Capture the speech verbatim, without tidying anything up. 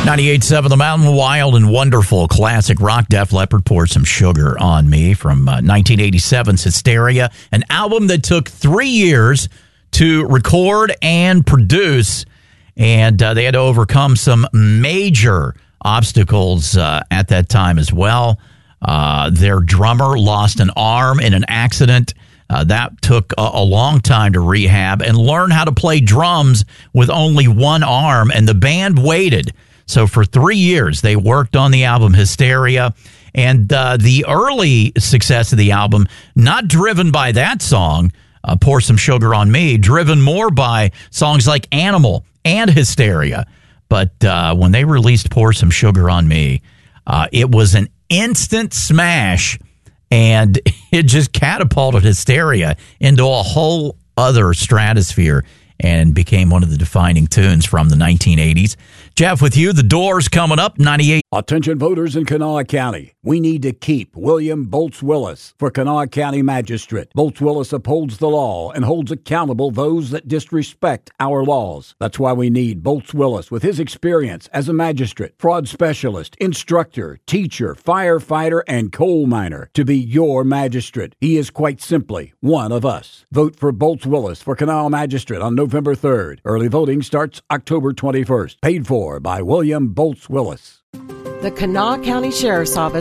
ninety-eight point seven The Mountain, wild and wonderful classic rock. Def Leppard, Pour Some Sugar on Me from uh, nineteen eighty-seven's Hysteria, an album that took three years to record and produce, and uh, they had to overcome some major obstacles uh, at that time as well. Uh, their drummer lost an arm in an accident. Uh, that took a, a long time to rehab and learn how to play drums with only one arm, and the band waited. So for three years, they worked on the album Hysteria, and uh, the early success of the album, not driven by that song, uh, Pour Some Sugar on Me, driven more by songs like Animal and Hysteria. But uh, when they released Pour Some Sugar on Me, uh, it was an instant smash, and it just catapulted Hysteria into a whole other stratosphere and became one of the defining tunes from the nineteen eighties. Jeff, with you, The Doors coming up, ninety-eight. Attention voters in Kanawha County. We need to keep William Bolts Willis for Kanawha County Magistrate. Bolts Willis upholds the law and holds accountable those that disrespect our laws. That's why we need Bolts Willis with his experience as a magistrate, fraud specialist, instructor, teacher, firefighter, and coal miner to be your magistrate. He is quite simply one of us. Vote for Bolts Willis for Kanawha Magistrate on November third. Early voting starts October twenty-first. Paid for by William Bolts Willis. The Kanawha County Sheriff's Office